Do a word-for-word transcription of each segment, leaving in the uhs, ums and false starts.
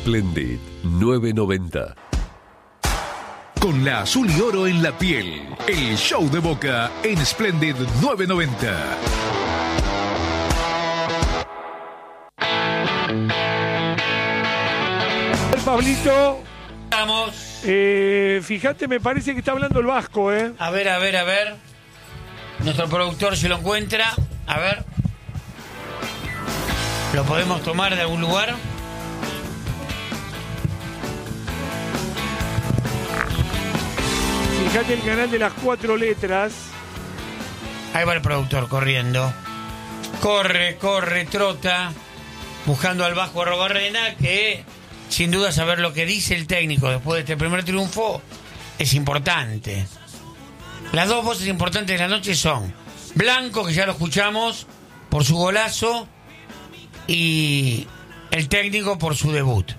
Splendid nueve noventa. Con la azul y oro en la piel, el show de Boca en Splendid nueve noventa. Pablito, Vamos. eh, fíjate, me parece que está hablando el vasco, ¿eh? A ver, a ver, a ver. Nuestro productor se lo encuentra. A ver. ¿Lo podemos tomar de algún lugar? Fíjate el canal de las cuatro letras. Ahí va el productor corriendo. Corre, corre, trota. Buscando al Vasco Arrobarrena, que sin duda saber lo que dice el técnico después de este primer triunfo es importante. Las dos voces importantes de la noche son Blanco, que ya lo escuchamos por su golazo, y el técnico por su debut.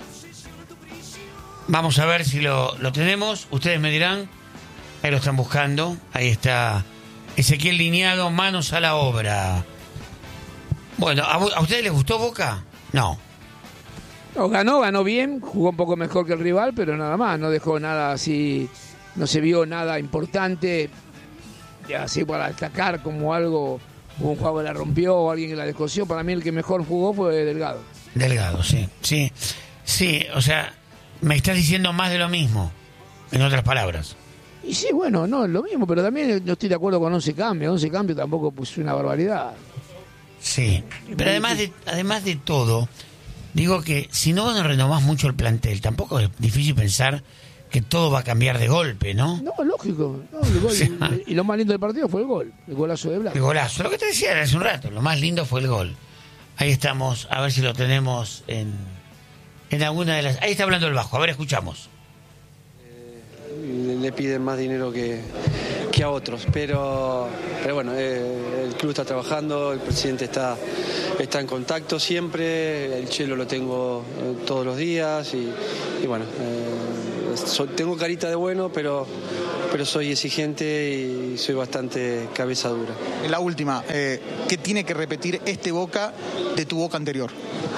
Vamos a ver si lo, lo tenemos. Ustedes me dirán. Ahí lo están buscando. Ahí está Ezequiel Liñado, manos a la obra. Bueno, ¿a, ¿a ustedes les gustó Boca? No. No, ganó, ganó bien, jugó un poco mejor que el rival, pero nada más, no dejó nada así, no se vio nada importante, así para destacar como algo, un jugador que la rompió o alguien que la descosió. Para mí el que mejor jugó fue Delgado. Delgado, sí, sí, sí, o sea, me estás diciendo más de lo mismo, en otras palabras. Y sí, bueno, no es lo mismo, pero también no estoy de acuerdo con once cambios, once cambios tampoco puso una barbaridad. Sí, pero además de, además de todo, digo que si no renovás mucho el plantel, tampoco es difícil pensar que todo va a cambiar de golpe, ¿no? No, lógico. No, el gol, sí. Y lo más lindo del partido fue el gol, el golazo de Blanco. El golazo, lo que te decía hace un rato, lo más lindo fue el gol. Ahí estamos, a ver si lo tenemos en, en alguna de las... Ahí está hablando el Vasco, a ver, escuchamos. Eh, le piden más dinero que, que a otros, pero, pero bueno, eh, el club está trabajando, el presidente está, está en contacto siempre, el Chelo lo tengo eh, todos los días y, y bueno, eh, so, tengo carita de bueno, pero, pero soy exigente y soy bastante cabeza dura. La última, eh, ¿qué tiene que repetir este Boca de tu Boca anterior?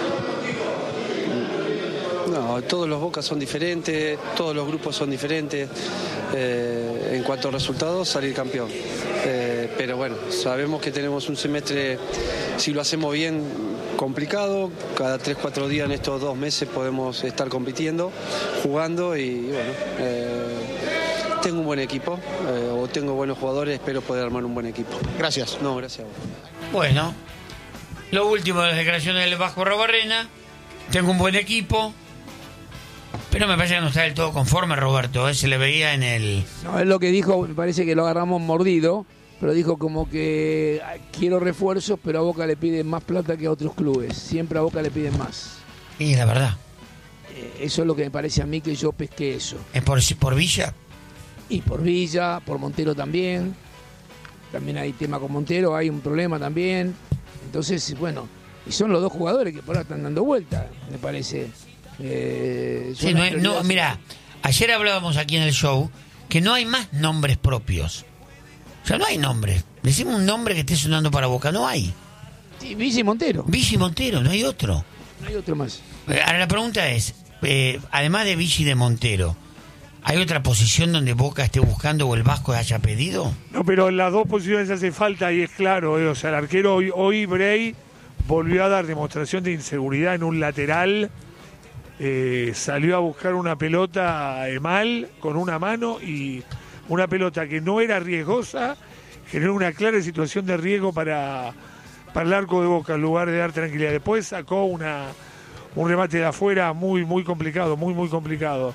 No, todos los Bocas son diferentes, todos los grupos son diferentes. Eh, en cuanto a resultados, salir campeón. Eh, pero bueno, sabemos que tenemos un semestre, si lo hacemos bien, complicado. Cada tres, cuatro días en estos dos meses podemos estar compitiendo, jugando y, y bueno, eh, tengo un buen equipo, eh, o tengo buenos jugadores, espero poder armar un buen equipo. Gracias. No, gracias a vos. Bueno, lo último de las declaraciones del Vasco Arrobarrena, tengo un buen equipo. Pero me parece que no está del todo conforme, Roberto, ¿eh? Se le veía en el... No, es lo que dijo, me parece que lo agarramos mordido, pero dijo como que quiero refuerzos, pero a Boca le piden más plata que a otros clubes. Siempre a Boca le piden más. Y la verdad. Eh, eso es lo que me parece a mí, que yo pesqué eso. ¿Es por, por Villa? Y por Villa, por Montero también. También hay tema con Montero, hay un problema también. Entonces, bueno, y son los dos jugadores que por ahora están dando vuelta, me parece. Eh, sí, no, hay, no, mira, ayer hablábamos aquí en el show que no hay más nombres propios. O sea, no hay nombres. Decimos un nombre que esté sonando para Boca, no hay. Sí, Villa y Montero. Villa y Montero, no hay otro. No hay otro más. Ahora la pregunta es, eh, además de Villa y de Montero, ¿hay otra posición donde Boca esté buscando o el Vasco haya pedido? No, pero en las dos posiciones hace falta y es claro, eh, o sea, el arquero hoy, hoy Bray volvió a dar demostración de inseguridad en un lateral. Eh, salió a buscar una pelota eh, mal, con una mano, y una pelota que no era riesgosa, generó una clara situación de riesgo para, para el arco de Boca, en lugar de dar tranquilidad. Después sacó una, un remate de afuera muy, muy complicado, muy, muy complicado.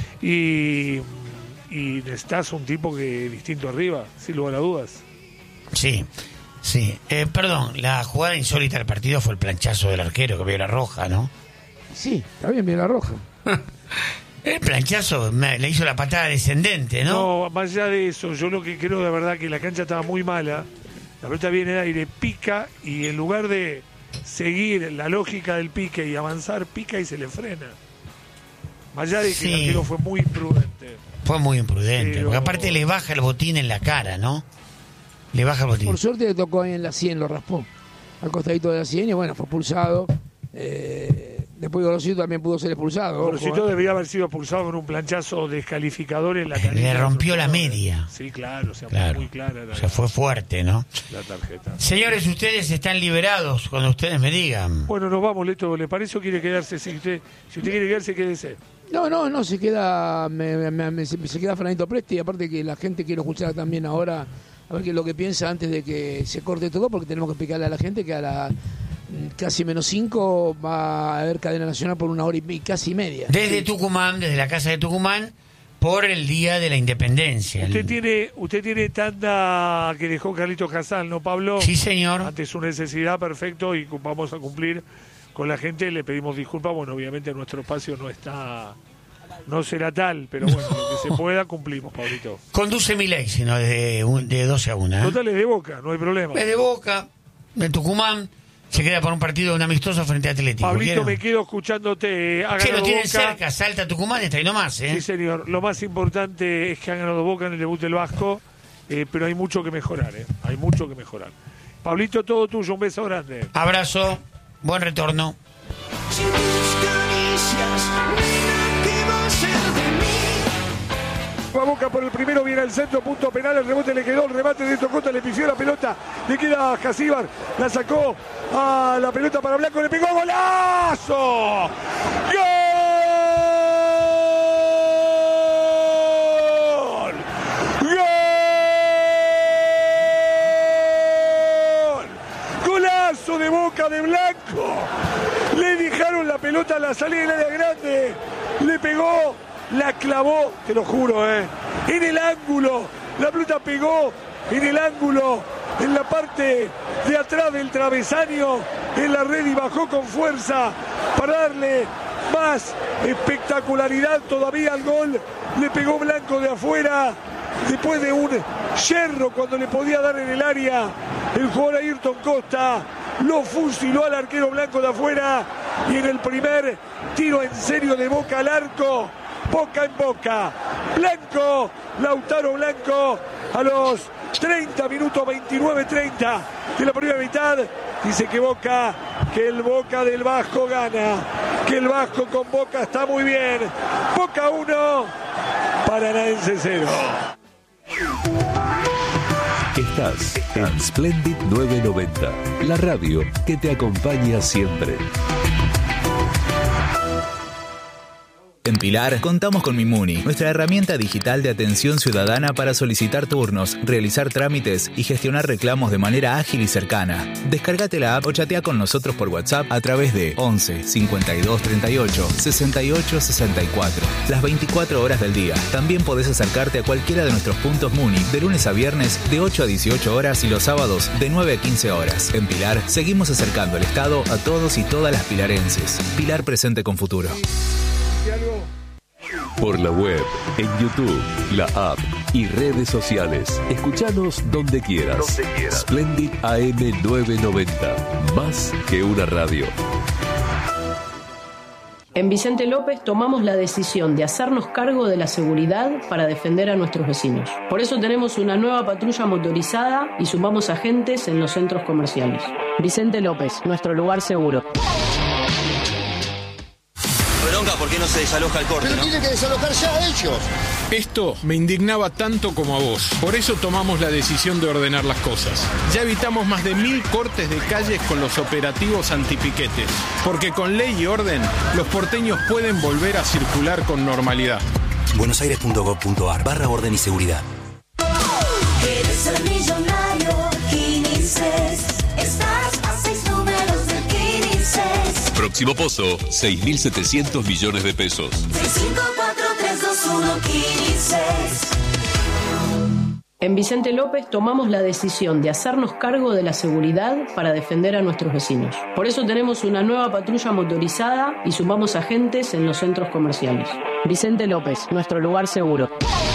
Y, y necesitas un tipo que distinto arriba, sin lugar a dudas. Sí, sí. Eh, perdón, la jugada insólita del partido fue el planchazo del arquero que vio la roja, ¿no? Sí, está bien, bien la roja. El planchazo me, le hizo la patada descendente, ¿no? No, más allá de eso, yo lo que creo de verdad que la cancha estaba muy mala, la pelota viene de aire, pica, y en lugar de seguir la lógica del pique y avanzar, pica y se le frena. Más allá de que Sí. el arquero fue muy imprudente. Fue muy imprudente, Pero- porque aparte le baja el botín en la cara, ¿no? Le baja el botín. Por suerte le tocó ahí en la sien, lo raspó. Al costadito de la sien y bueno, fue pulsado. Eh, después después Gorosito también pudo ser expulsado. Gorosito ojo, ¿eh? debía haber sido expulsado con un planchazo descalificador en la Le canilla. rompió la media. Sí, claro, o sea, Claro. muy clara era O sea, fue fuerte, ¿no? la tarjeta. Señores, ustedes están liberados cuando ustedes me digan. Bueno, nos vamos, Leto. ¿Le parece o quiere quedarse? Si usted, si usted quiere quedarse, quédese. No, no, no, se queda, me, me- me- se, se queda Fernandito Presti, aparte que la gente quiere escuchar también ahora, a ver qué es lo que piensa antes de que se corte todo, porque tenemos que explicarle a la gente que a la mm, casi menos cinco va a haber cadena nacional por una hora y, y casi media. Desde Tucumán, desde la casa de Tucumán, por el Día de la Independencia. Usted El- tiene, usted tiene tanda que dejó Carlito Casal, ¿no, Pablo? Sí, señor. Ante su necesidad, perfecto, y vamos a cumplir con la gente. Le pedimos disculpas, bueno, obviamente nuestro espacio no está, no será tal, pero bueno, lo que se pueda cumplimos, Pablito. Conduce mi ley, sino de, un- de doce a una. ¿eh? Total es de Boca, no hay problema. Es de Boca, de Tucumán, se queda por un partido, un amistoso frente a Atlético. Pablito, ¿Quieren? me quedo escuchándote. Ha Que lo ganado tienen Boca. cerca, Salta, Tucumán, está ahí nomás, ¿eh? Sí, señor. Lo más importante es que ha ganado Boca en el debut del Vasco, eh, pero hay mucho que mejorar, ¿eh? Hay mucho que mejorar. Pablito, todo tuyo. Un beso grande. Abrazo, buen retorno. Si tus caricias, nena, ¿qué va a ser de mí? Va Boca por el primero, viene al centro, punto penal, el rebote le quedó, el remate de Tocota, le pifió la pelota, le queda a Casíbar, la sacó a la pelota para Blanco, le pegó golazo. ¡Gol! ¡Gol! Golazo de Boca de Blanco. Le dejaron la pelota a la salida del área grande, le pegó, la clavó, te lo juro, eh, en el ángulo, la pelota pegó en el ángulo, en la parte de atrás del travesaño, en la red y bajó con fuerza para darle más espectacularidad todavía al gol. Le pegó Blanco de afuera, después de un yerro cuando le podía dar en el área, el jugador Ayrton Costa lo fusiló al arquero Blanco de afuera, y en el primer tiro en serio de Boca al arco, Boca en Boca, Blanco, Lautaro Blanco, a los treinta minutos, veintinueve treinta de la primera mitad, dice que Boca, que el Boca del Vasco gana, que el Vasco con Boca está muy bien. Boca uno, Paranaense cero. Estás en Splendid novecientos noventa, la radio que te acompaña siempre. En Pilar contamos con Mimuni, nuestra herramienta digital de atención ciudadana para solicitar turnos, realizar trámites y gestionar reclamos de manera ágil y cercana. Descárgate la app o chatea con nosotros por WhatsApp a través de once cincuenta y dos treinta y ocho sesenta y ocho sesenta y cuatro. Las veinticuatro horas del día. También podés acercarte a cualquiera de nuestros puntos Muni de lunes a viernes de ocho a dieciocho horas y los sábados de nueve a quince horas. En Pilar seguimos acercando el Estado a todos y todas las pilarenses. Pilar presente con futuro. Por la web, en YouTube, la app y redes sociales. Escuchanos donde quieras. Donde quieras. Splendid A M novecientos noventa. Más que una radio. En Vicente López tomamos la decisión de hacernos cargo de la seguridad para defender a nuestros vecinos. Por eso tenemos una nueva patrulla motorizada y sumamos agentes en los centros comerciales. Vicente López, nuestro lugar seguro. Bronca, ¿por qué no se desaloja el corte? Pero ¿no? tiene que desalojar ya a ellos. Esto me indignaba tanto como a vos. Por eso tomamos la decisión de ordenar las cosas. Ya evitamos más de mil cortes de calles con los operativos antipiquetes. Porque con ley y orden, los porteños pueden volver a circular con normalidad. buenosaires.gov.ar barra orden y seguridad. Eres el millonario Quinices. Estás a seis números de Quinices. Próximo pozo, seis mil setecientos millones de pesos. seis cinco cuatro tres dos uno Quinices. En Vicente López tomamos la decisión de hacernos cargo de la seguridad para defender a nuestros vecinos. Por eso tenemos una nueva patrulla motorizada y sumamos agentes en los centros comerciales. Vicente López, nuestro lugar seguro.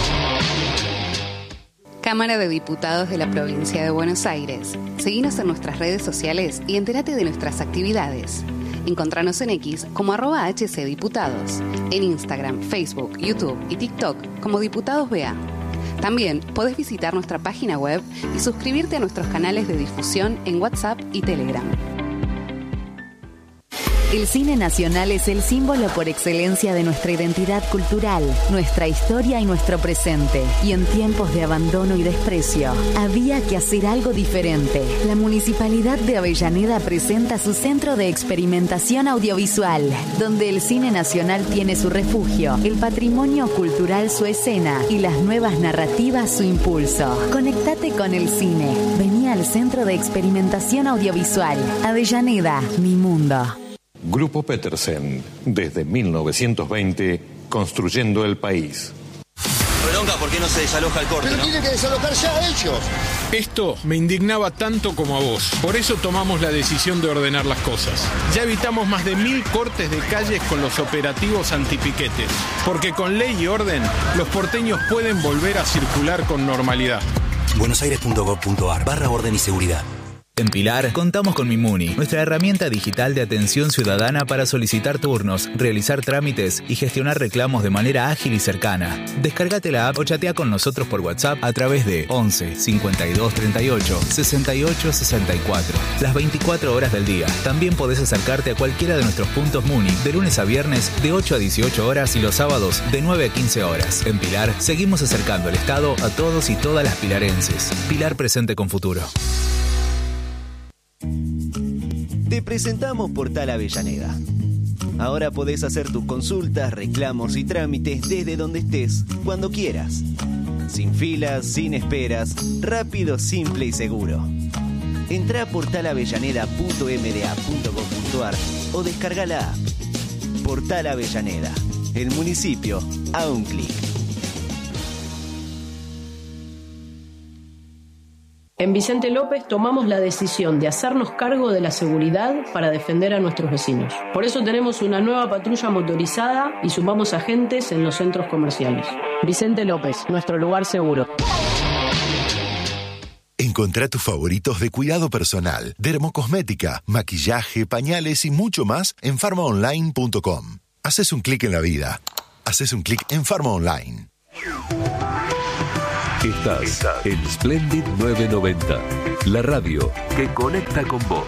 Cámara de Diputados de la Provincia de Buenos Aires. Seguinos en nuestras redes sociales y entérate de nuestras actividades. Encontranos en X como arroba hcdiputados, en Instagram, Facebook, YouTube y TikTok como Diputados B A. También podés visitar nuestra página web y suscribirte a nuestros canales de difusión en WhatsApp y Telegram. El cine nacional es el símbolo por excelencia de nuestra identidad cultural, nuestra historia y nuestro presente. Y en tiempos de abandono y desprecio, había que hacer algo diferente. La Municipalidad de Avellaneda presenta su Centro de Experimentación Audiovisual, donde el cine nacional tiene su refugio, el patrimonio cultural su escena y las nuevas narrativas su impulso. Conectate con el cine. Vení al Centro de Experimentación Audiovisual. Avellaneda, mi mundo. Grupo Petersen, desde mil novecientos veinte, construyendo el país. Bronca, ¿por qué no se desaloja el corte? Pero ¿no? tienen que desalojar ya ellos. Esto me indignaba tanto como a vos. Por eso tomamos la decisión de ordenar las cosas. Ya evitamos más de mil cortes de calles con los operativos antipiquetes. Porque con ley y orden, los porteños pueden volver a circular con normalidad. buenosaires.gov.ar barra orden y seguridad. En Pilar, contamos con Mimuni, nuestra herramienta digital de atención ciudadana para solicitar turnos, realizar trámites y gestionar reclamos de manera ágil y cercana. Descárgate la app o chatea con nosotros por WhatsApp a través de once cincuenta y dos treinta y ocho sesenta y ocho sesenta y cuatro. Las veinticuatro horas del día. También podés acercarte a cualquiera de nuestros puntos Muni de lunes a viernes de ocho a dieciocho horas y los sábados de nueve a quince horas. En Pilar, seguimos acercando el Estado a todos y todas las pilarenses. Pilar presente con futuro. Te presentamos Portal Avellaneda. Ahora podés hacer tus consultas, reclamos y trámites desde donde estés, cuando quieras. Sin filas, sin esperas, rápido, simple y seguro. Entrá a portal avellaneda punto m d a punto gov punto a r o descarga la app. Portal Avellaneda, el municipio a un clic. En Vicente López tomamos la decisión de hacernos cargo de la seguridad para defender a nuestros vecinos. Por eso tenemos una nueva patrulla motorizada y sumamos agentes en los centros comerciales. Vicente López, nuestro lugar seguro. Encontrá tus favoritos de cuidado personal, dermocosmética, maquillaje, pañales y mucho más en farma online punto com. Haces un clic en la vida. Haces un clic en Farma Online. Estás en Splendid novecientos noventa, la radio que conecta con vos.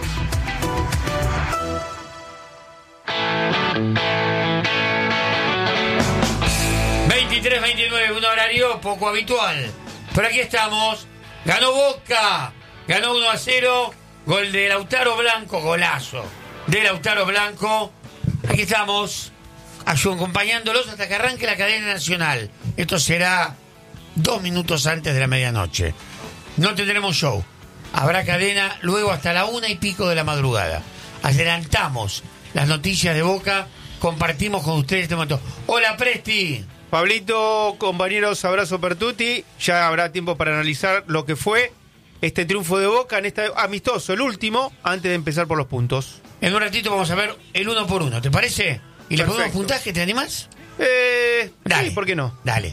veintitrés veintinueve, un horario poco habitual. Pero aquí estamos. Ganó Boca. Ganó uno a cero. Gol de Lautaro Blanco. Golazo de Lautaro Blanco. Aquí estamos acompañándolos hasta que arranque la cadena nacional. Esto será dos minutos antes de la medianoche. No tendremos show. Habrá cadena luego hasta la una y pico de la madrugada. Adelantamos las noticias de Boca. Compartimos con ustedes este momento. Hola, Presti. Pablito, compañeros, abrazo per tutti. Ya habrá tiempo para analizar lo que fue este triunfo de Boca en este amistoso, el último, antes de empezar por los puntos. En un ratito vamos a ver el uno por uno, ¿te parece? ¿Y le ponemos puntaje? ¿Te animás? Eh, Dale. Sí, ¿por qué no? Dale.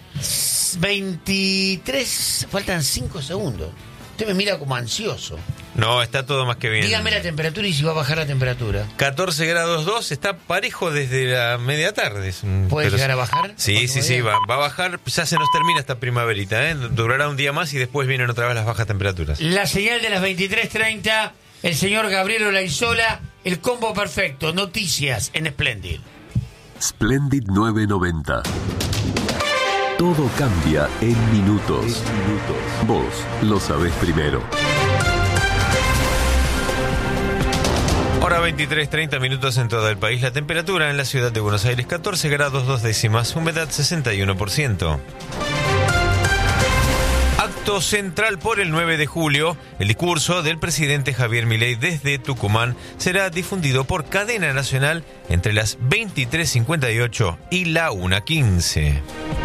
veintitrés, faltan cinco segundos. Usted me mira como ansioso. No, está todo más que bien. Dígame la temperatura y si va a bajar la temperatura. catorce grados dos, está parejo desde la media tarde. ¿Puede Pero llegar a bajar? Sí, sí, sí, va, va a bajar. Ya se nos termina esta primaverita, ¿eh? Durará un día más y después vienen otra vez las bajas temperaturas. La señal de las veintitrés treinta, el señor Gabriel Olaizola, el combo perfecto, noticias en Splendid. Splendid novecientos noventa. Todo cambia en minutos. minutos. Vos lo sabés primero. Hora veintitrés, treinta minutos en todo el país. La temperatura en la ciudad de Buenos Aires, catorce grados dos décimas, humedad sesenta y uno por ciento. Acto central por el nueve de julio. El discurso del presidente Javier Milei desde Tucumán será difundido por cadena nacional entre las veintitrés cincuenta y ocho y la una quince.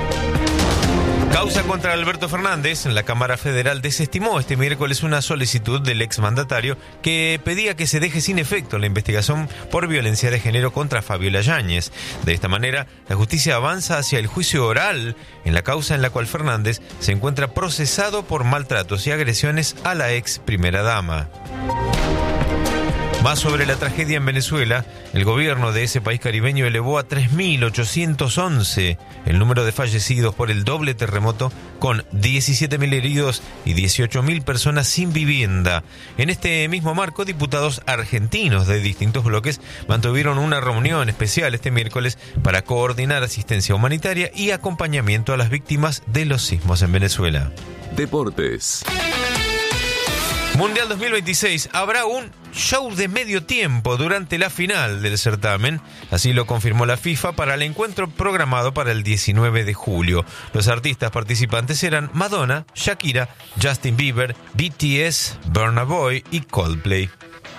Causa contra Alberto Fernández. La Cámara Federal desestimó este miércoles una solicitud del exmandatario que pedía que se deje sin efecto la investigación por violencia de género contra Fabiola Yáñez. De esta manera, la justicia avanza hacia el juicio oral en la causa en la cual Fernández se encuentra procesado por maltratos y agresiones a la ex primera dama. Más sobre la tragedia en Venezuela, el gobierno de ese país caribeño elevó a tres mil ochocientos once el número de fallecidos por el doble terremoto, con diecisiete mil heridos y dieciocho mil personas sin vivienda. En este mismo marco, diputados argentinos de distintos bloques mantuvieron una reunión especial este miércoles para coordinar asistencia humanitaria y acompañamiento a las víctimas de los sismos en Venezuela. Deportes. Mundial dos mil veintiséis, habrá un show de medio tiempo durante la final del certamen, así lo confirmó la FIFA para el encuentro programado para el diecinueve de julio. Los artistas participantes serán Madonna, Shakira, Justin Bieber, B T S, Burna Boy y Coldplay.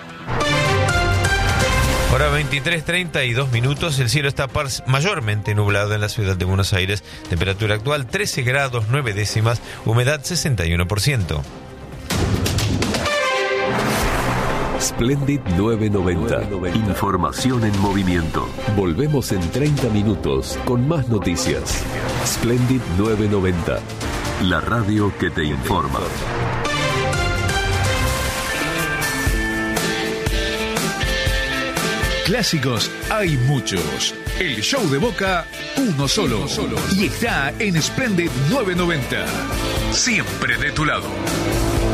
Hora veintitrés treinta y dos minutos, el cielo está mayormente nublado en la ciudad de Buenos Aires, temperatura actual trece grados nueve décimas, humedad sesenta y uno por ciento. Splendid novecientos noventa. Información en movimiento. Volvemos en treinta minutos con más noticias. Splendid novecientos noventa. La radio que te informa. Clásicos hay muchos. El show de Boca, uno solo. Uno solo. Y está en Splendid novecientos noventa. Siempre de tu lado.